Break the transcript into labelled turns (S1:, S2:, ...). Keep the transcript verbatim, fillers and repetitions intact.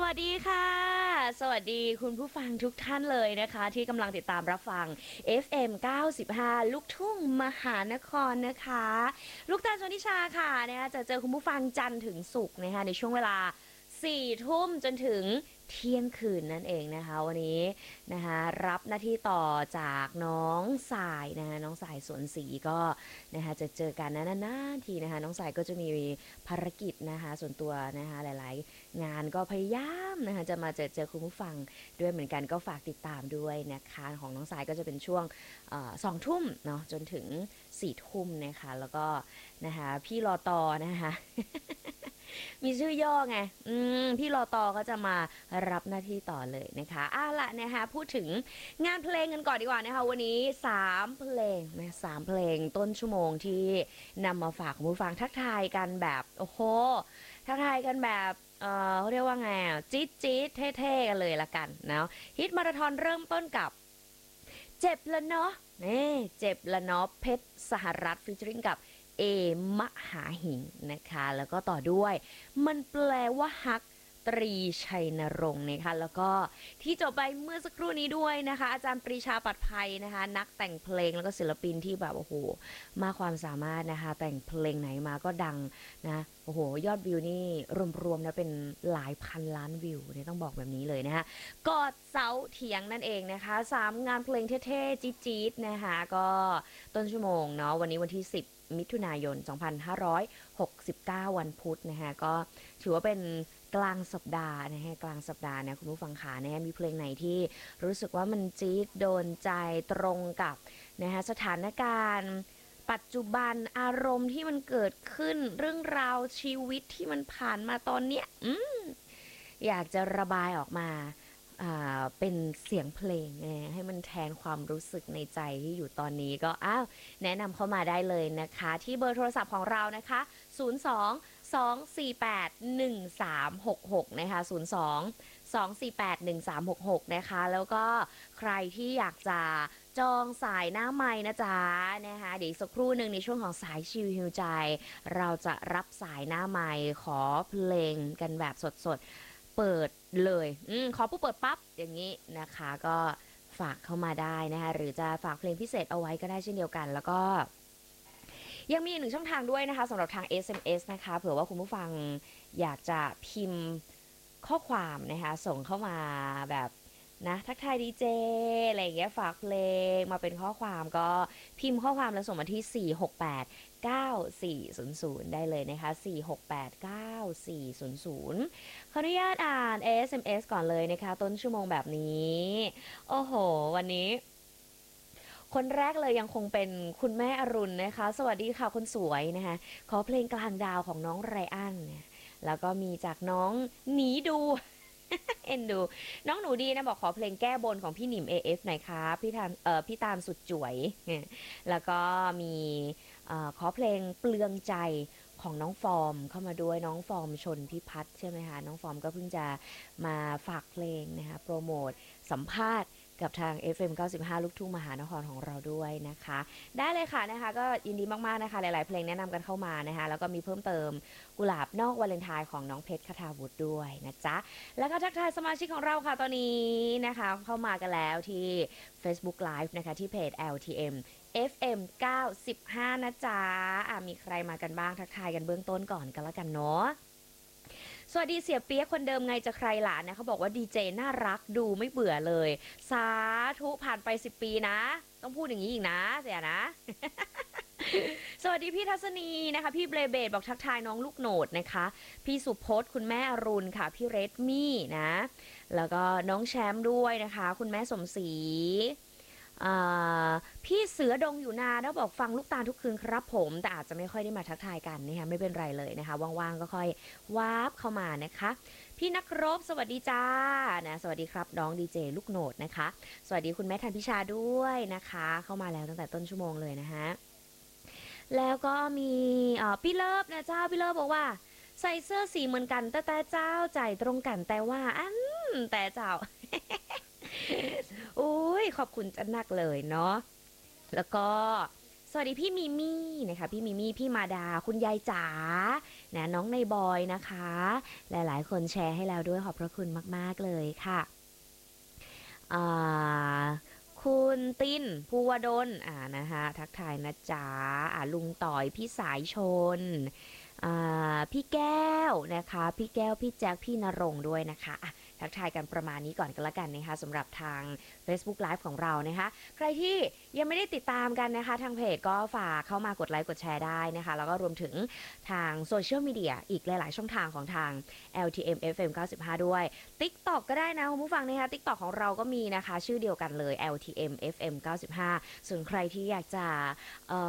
S1: วัสดีค่ะสวัสดีคุณผู้ฟังทุกท่านเลยนะคะที่กำลังติดตามรับฟัง เอฟ เอ็ม เก้าสิบห้า ลูกทุ่งมหานครนะคะลูกตาลชนทิชาค่ะนะคะจะเจอคุณผู้ฟังจันทร์ถึงศุกร์นะคะในช่วงเวลาสี่ทุ่มจนถึงเที่ยงคืนนั่นเองนะคะวันนี้นะคะรับหน้าที่ต่อจากน้องสายนะคะน้องสายสวนศรีก็นะคะจะเจอกันนานๆทีนะคะน้องสายก็จะมีภารกิจนะคะส่วนตัวนะคะหลายๆงานก็พยายามนะคะจะมาเจอเจอคุณผู้ฟังด้วยเหมือนกันก็ฝากติดตามด้วยนะคะของน้องสายก็จะเป็นช่วงสองทุ่มเนาะจนถึงสี่ทุ่มนะคะแล้วก็นะคะพี่รอตอนะคะ มีชื่อย่อไงอืมพี่รอตอก็จะมารับหน้าที่ต่อเลยนะคะอ่ะละนะคะพูดถึงงานเพลงกันก่อนดีกว่านะคะวันนี้สามเพลงนะสามเพลงต้นชั่วโมงที่นำมาฝากคุณผู้ฟังทักทายกันแบบโอ้โหทักทายกันแบบเออเขาเรียกว่าไงอ่ะจี๊ดจี๊ดเท่ๆกันเลยละกันเนาะฮิตมาราธอนเริ่มต้นกับเจ็บละเนาะนี่เจ็บละเนาะเพชรสหรัฐฟีเจอริงกับเอมหาหิงนะคะแล้วก็ต่อด้วยมันแปลว่าฮักตรีชัยนรงค์นะคะแล้วก็ที่จบไปเมื่อสักครู่นี้ด้วยนะคะอาจารย์ปรีชาปัดภัยนะคะนักแต่งเพลงแล้วก็ศิลปินที่แบบโอ้โหมากความสามารถนะคะแต่งเพลงไหนมาก็ดังนะโอ้โหยอดวิวนี่รวมๆนะเป็นหลายพันล้านวิวเนี่ยต้องบอกแบบนี้เลยนะคะกอดเสาเถียงนั่นเองนะคะสามงานเพลงเท่ๆจี๊ดๆนะคะก็ต้นชั่วโมงเนาะวันนี้วันที่สิบมิถุนายนสองพันห้าร้อยหกสิบเก้าวันพุธนะคะก็ถือว่าเป็นกลางสัปดาห์นะฮะกลางสัปดาห์นะคุณผู้ฟังขานะฮะมีเพลงไหนที่รู้สึกว่ามันจี๊ดโดนใจตรงกับนะฮะสถานการณ์ปัจจุบันอารมณ์ที่มันเกิดขึ้นเรื่องราวชีวิตที่มันผ่านมาตอนเนี้ยอืมอยากจะระบายออกมาเป็นเสียงเพลงให้มันแทนความรู้สึกในใจที่อยู่ตอนนี้ก็อ้าวแนะนำเข้ามาได้เลยนะคะที่เบอร์โทรศัพท์ของเรานะคะศูนย์ สอง สอง สี่ แปด หนึ่ง สาม หก หกนะคะศูนย์ สอง สอง สี่ แปด หนึ่ง สาม หก หกนะคะแล้วก็ใครที่อยากจะจองสายหน้าไม้นะจ๊ะนะคะเดี๋ยวสักครู่หนึ่งในช่วงของสายชิลฮิวใจเราจะรับสายหน้าไม้ขอเพลงกันแบบสดๆเปิดเลยอขอผู้เปิดปั๊บอย่างนี้นะคะก็ฝากเข้ามาได้นะคะหรือจะฝากเพลงพิเศษเอาไว้ก็ได้เช่นเดียวกันแล้วก็ยังมีอีกหนึ่งช่องทางด้วยนะคะสำหรับทาง เอส เอ็ม เอส นะคะเผื่อว่าคุณผู้ฟังอยากจะพิมพ์ข้อความนะคะส่งเข้ามาแบบนะทักทายดีเจอะไรอย่างเงี้ยฝากเพลงมาเป็นข้อความก็พิมพ์ข้อความแล้วส่งมาที่สี่ หก แปด เก้า สี่ ศูนย์ ศูนย์ได้เลยนะคะสี่ หก แปด เก้า สี่ ศูนย์ ศูนย์ขออนุญาตอ่าน เอส เอ็ม เอส ก่อนเลยนะคะต้นชั่วโมงแบบนี้โอ้โหวันนี้คนแรกเลยยังคงเป็นคุณแม่อรุณนะคะสวัสดีค่ะคนสวยนะคะขอเพลงกลางดาวของน้องไรอันเนี่ยแล้วก็มีจากน้องหนีดู เอ็นดูน้องหนูดีนะบอกขอเพลงแก้บนของพี่หนิม เอ เอฟ หน่อยครับพี่ตาลเอ่อพี่ตาลสุดจ๋วยแล้วก็มีขอเพลงเปลืองใจของน้องฟอร์มเข้ามาด้วยน้องฟอร์มชนพิพัฒน์ใช่ไหมคะน้องฟอร์มก็เพิ่งจะมาฝากเพลงนะคะโปรโมทสัมภาษณ์กับทาง เอฟ เอ็ม เก้าสิบห้า ลูกทุ่งมหานครของเราด้วยนะคะได้เลยค่ะนะคะก็ยินดีมากๆนะคะหลายๆเพลงแนะนำกันเข้ามานะคะแล้วก็มีเพิ่มเติมกุหลาบนอกวาเลนไทน์ของน้องเพชรคทาวุฒิด้วยนะจ๊ะแล้วก็ทักทายสมาชิกของเราค่ะตอนนี้นะคะเข้ามากันแล้วที่ Facebook Live นะคะที่เพจ แอล ที เอ็ม เอฟ เอ็ม เก้าสิบห้า นะจ๊ะะมีใครมากันบ้างทักทายกันเบื้องต้นก่อนกันแล้วกันเนาะสวัสดีเสียเปี๊ยกคนเดิมไงจะใครหลานนะเขาบอกว่าดีเจน่ารักดูไม่เบื่อเลยสาธุผ่านไปสิบปีนะต้องพูดอย่างนี้อีกนะเสียนะ สวัสดีพี่ทัศนีนะคะพี่เบลเบดบอกทักทายน้องลูกโหนดนะคะพี่สุพจน์คุณแม่อรุณค่ะพี่เรดมี่นะแล้วก็น้องแชมป์ด้วยนะคะคุณแม่สมศรีพี่เสือดงอยู่นาแล้วบอกฟังลูกตาลทุกคืนครับผมแต่อาจจะไม่ค่อยได้มาทักทายกันนะคะไม่เป็นไรเลยนะคะว่างๆก็ค่อยวาร์ปเข้ามานะคะพี่นักรบสวัสดีจ้านะสวัสดีครับน้องดีเจลูกโหนดนะคะสวัสดีคุณแม่ทันพิชาด้วยนะคะเข้ามาแล้วตั้งแต่ต้นชั่วโมงเลยนะคะแล้วก็มีพี่เลิฟนะเจ้าพี่เลิฟบอกว่าใส่เสื้อสีเหมือนกันแต่แต่เจ้าใจตรงกันแต่ว่าอันแต่เจ้า อุ้ยขอบคุณจันนักเลยเนาะแล้วก็สวัสดีพี่มิมี่นะคะพี่มิมี่พี่มาดาคุณยายจ๋านะน้องในบอยนะคะหลายๆคนแชร์ให้แล้วด้วยขอบพระคุณมากๆเลยค่ะอ่าคุณตินภูวดลอ่านะคะทักทายนะจ๊ะอ่าลุงต่อยพี่สายชนอ่าพี่แก้วนะคะพี่แก้วพี่แจ็คพี่นรงค์ด้วยนะคะอ่ะทักทายกันประมาณนี้ก่อนกันละกันนะคะสำหรับทาง Facebook Live ของเรานะคะใครที่ยังไม่ได้ติดตามกันนะคะทางเพจก็ฝากเข้ามากดไลค์กดแชร์ได้นะคะแล้วก็รวมถึงทางโซเชียลมีเดียอีกหลายๆช่องทางของทาง แอล ที เอ็ม เอฟ เอ็ม เก้าสิบห้า ด้วย TikTok ก็ได้นะคุณผู้ฟังนะคะ TikTok ของเราก็มีนะคะชื่อเดียวกันเลย แอล ที เอ็ม เอฟ เอ็ม เก้าสิบห้า ส่วนใครที่อยากจะ